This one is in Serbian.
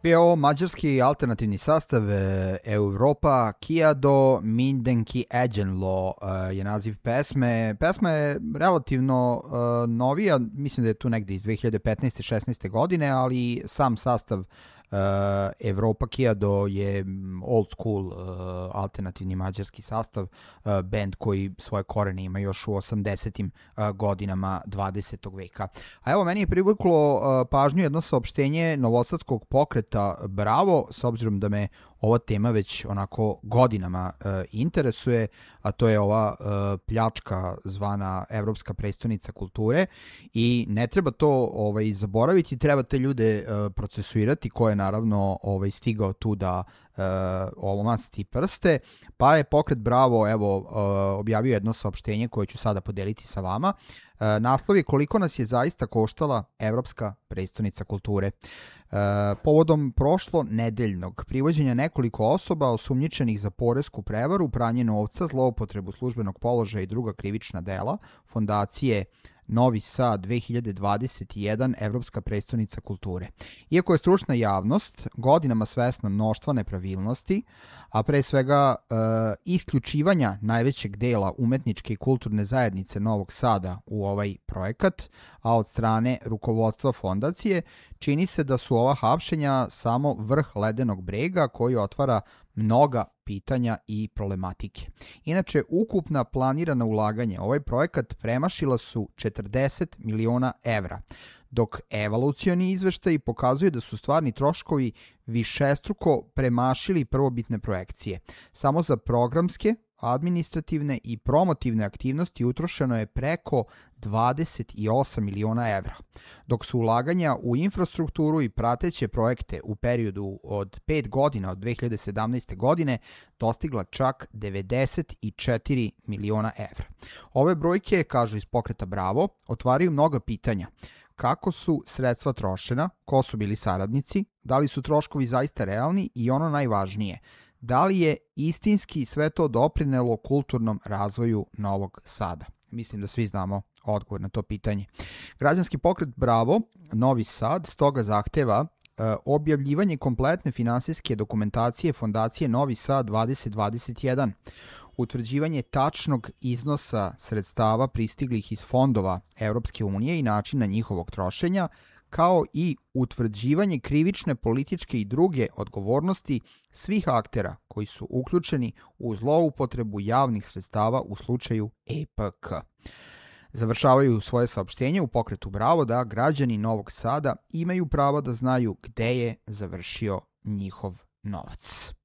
Bio je ovo mađarski alternativni sastav Europa Kijado Mindenki Egyenló je naziv pesme. Pesma je relativno novija, mislim da je tu negde iz 2015. 16. godine, ali sam sastav Europa Kijado je old school alternativni mađarski sastav, band koji svoje korene ima još u 80. godinama 20. veka. A evo, meni je privuklo pažnju jedno saopštenje novosadskog pokreta Bravo, s obzirom da me ova tema već onako godinama interesuje, a to je ova pljačka zvana Evropska prestonica kulture, i ne treba to zaboraviti, treba te ljude procesuirati, ko je naravno stigao tu da omasti prste, pa je pokret Bravo objavio jedno saopštenje koje ću sada podeliti sa vama. Naslov je koliko nas je zaista koštala Evropska prestonica kulture. Povodom prošlo nedeljnog privođenja nekoliko osoba osumnjičenih za poresku prevaru, pranje novca, zloupotrebu službenog položaja i druga krivična dela, fondacije Novi Sad 2021 Evropska prestonica kulture. Iako je stručna javnost godinama svesna mnoštva nepravilnosti, a pre svega isključivanja najvećeg dela umetničke i kulturne zajednice Novog Sada u ovaj projekat, a od strane rukovodstva fondacije, čini se da su ova hapšenja samo vrh ledenog brega koji otvara mnoga pitanja i problematike. Inače, ukupna planirana ulaganja ovaj projekat premašila su 40 miliona evra, dok evalucioni izveštaji pokazuju da su stvarni troškovi višestruko premašili prvobitne projekcije. Samo za programske, administrativne i promotivne aktivnosti utrošeno je preko 28 miliona evra, dok su ulaganja u infrastrukturu i prateće projekte u periodu od 5 godina od 2017. godine dostigla čak 94 miliona evra. Ove brojke, kažu iz pokreta Bravo, otvaraju mnoga pitanja. Kako su sredstva trošena, ko su bili saradnici, da li su troškovi zaista realni i ono najvažnije, da li je istinski sve to doprinelo kulturnom razvoju Novog Sada? Mislim da svi znamo odgovor na to pitanje. Građanski pokret Bravo, Novi Sad, stoga zahteva objavljivanje kompletne finansijske dokumentacije Fondacije Novi Sad 2021, utvrđivanje tačnog iznosa sredstava pristiglih iz fondova Evropske unije i načina njihovog trošenja, kao i utvrđivanje krivične, političke i druge odgovornosti svih aktera koji su uključeni u zloupotrebu javnih sredstava u slučaju EPK. Završavaju svoje saopštenje u pokretu Bravo da građani Novog Sada imaju pravo da znaju gde je završio njihov novac.